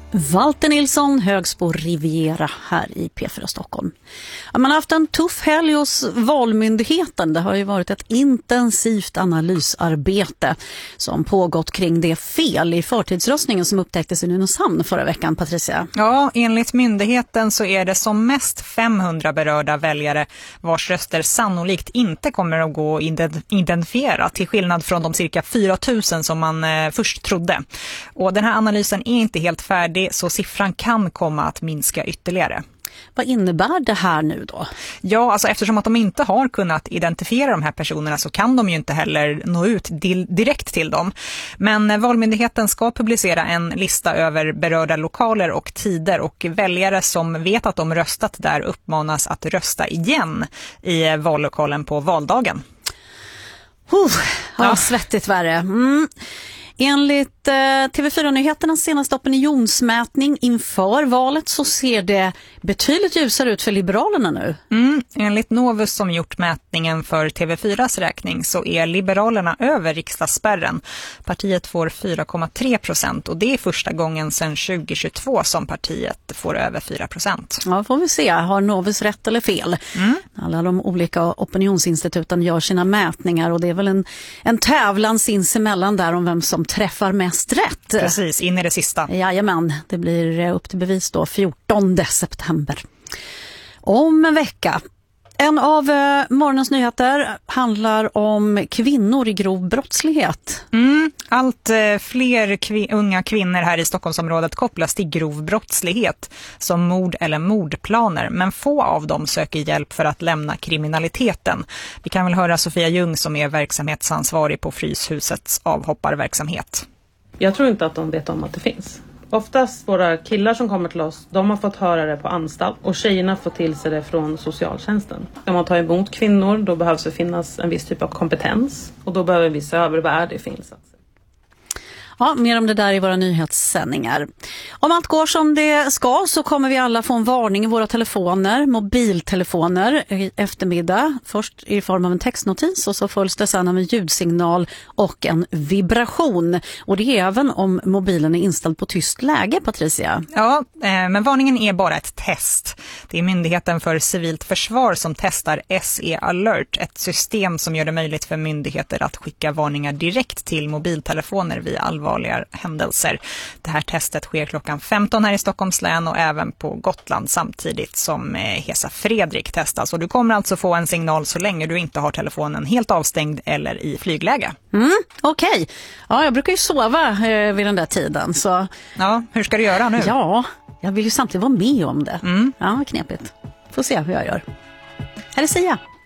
Walter Nilsson, Högsbo Riviera här i P4 Stockholm. Man har haft en tuff helg hos Valmyndigheten. Det har ju varit ett intensivt analysarbete som pågått kring det fel i förtidsröstningen som upptäcktes i Nynäshamn förra veckan, Patricia. Ja, enligt myndigheten så är det som mest 500 berörda väljare vars röster sannolikt inte kommer att gå att identifiera, till skillnad från de cirka 4 000 som man först trodde. Och den här analysen är inte helt färdig, så siffran kan komma att minska ytterligare. Vad innebär det här nu då? Ja, alltså eftersom att de inte har kunnat identifiera de här personerna så kan de ju inte heller nå ut direkt till dem. Men Valmyndigheten ska publicera en lista över berörda lokaler och tider, och väljare som vet att de röstat där uppmanas att rösta igen i vallokalen på valdagen. Svettigt värre. Enligt TV4-nyheternas senaste opinionsmätning inför valet så ser det betydligt ljusare ut för Liberalerna nu. Enligt Novus som gjort mätningen för TV4s räkning så är Liberalerna över riksdagsspärren. Partiet får 4,3% och det är första gången sedan 2022 som partiet får över 4%. Ja, får vi se. Har Novus rätt eller fel? Alla de olika opinionsinstituten gör sina mätningar och det är väl en tävlan sinsemellan där om vem som träffar mest rätt. Precis, in i det sista. Jajamän, det blir upp till bevis då 14 september. Om en vecka. En av morgonens nyheter handlar om kvinnor i grov brottslighet. Allt fler unga kvinnor här i Stockholmsområdet kopplas till grov brottslighet som mord eller mordplaner, men få av dem söker hjälp för att lämna kriminaliteten. Vi kan väl höra Sofia Ljung som är verksamhetsansvarig på Fryshusets avhopparverksamhet. Jag tror inte att de vet om att det finns. Oftast våra killar som kommer till oss, de har fått höra det på anstalt och tjejerna får till sig det från socialtjänsten. Om man tar emot kvinnor, då behövs det finnas en viss typ av kompetens och då behöver vi se över vad det finns. Ja, mer om det där i våra nyhetssändningar. Om allt går som det ska så kommer vi alla få en varning i våra telefoner, mobiltelefoner i eftermiddag. Först i form av en textnotis och så följs det sedan av en ljudsignal och en vibration. Och det är även om mobilen är inställd på tyst läge, Patricia. Ja, men varningen är bara ett test. Det är Myndigheten för civilt försvar som testar SE Alert, ett system som gör det möjligt för myndigheter att skicka varningar direkt till mobiltelefoner vid allvarliga händelser. Det här testet sker klockan 15 här i Stockholms län och även på Gotland samtidigt som Hesa Fredrik testas. Och du kommer alltså få en signal så länge du inte har telefonen helt avstängd eller i flygläge. Okej. Ja, jag brukar ju sova vid den där tiden. Så... Ja, hur ska du göra nu? Ja, jag vill ju samtidigt vara med om det. Ja, knepigt. Får se hur jag gör. Här är Sia.